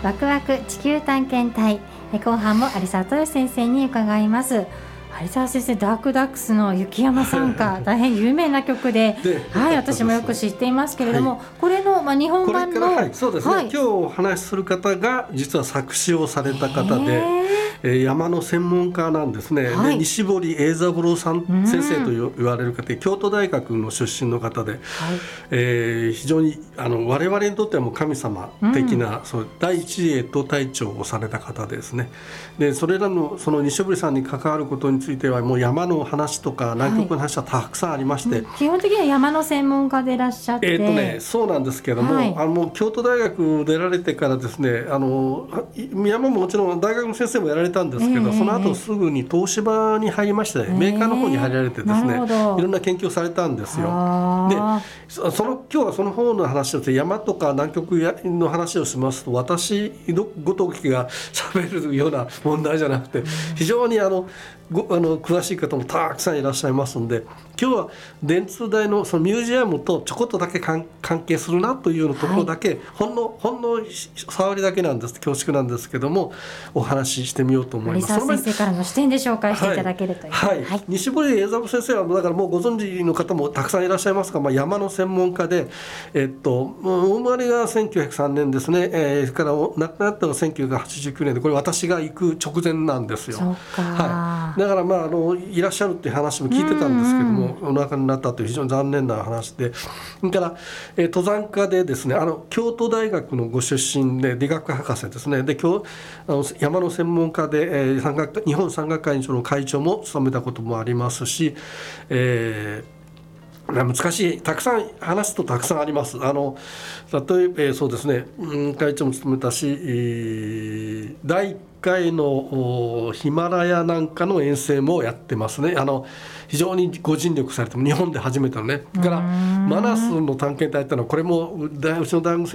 ワクワク地球探検隊、後半も有沢豊先生に伺います。有沢先生、ダークダックスの雪山参加大変有名な曲で、はい、私もよく知っていますけれども、これの、日本版のそうですね、今日お話しする方が実は作詞をされた方で、山の専門家なんですね、で西堀英三郎さん先生と言われる方で、京都大学の出身の方で、非常に我々にとってはもう神様的な、第一衛と隊長をされた方ですね。でそれらのその西堀さんに関わることについてはもう山の話とか南極の話はたくさんありまして、 基本的には山の専門家でいらっしゃって、 そうなんですけども、もう京都大学出られてからですね、山ももちろん大学の先生もやられたんですけど、その後すぐに東芝に入りまして、メーカーの方に入られてですね、いろんな研究をされたんですよ。で今日はその方の話をして、山とか南極の話をしますと、私ごときが喋るような問題じゃなくて、非常に詳しい方もたくさんいらっしゃいますので、今日は電通大のそのミュージアムとちょこっとだけ関係するなというようなところだけ、ほんの触りだけなんです、恐縮なんですけども、お話ししてみようと思います。 有沢先生からの視点で紹介していただけるという、 西堀英三先生はだからもうご存知の方もたくさんいらっしゃいますが、山の専門家で、お生まれが1903年ですね、それから亡くなったのが1989年で、これ私が行く直前なんですよ。だからいらっしゃるっていう話も聞いてたんですけども、お亡くなりになったという非常に残念な話で、それから、登山家でですね、京都大学のご出身で理学博士ですね。で山の専門家で、日本山岳会の会長も務めたこともありますし、難しい、たくさん話すとたくさんあります。例えば、そうですね、会長も務めたし、第1回のヒマラヤなんかの遠征もやってますね。非常にご尽力されても、日本で初めてのね。だからマナスの探検隊ってのは、これもうちの大学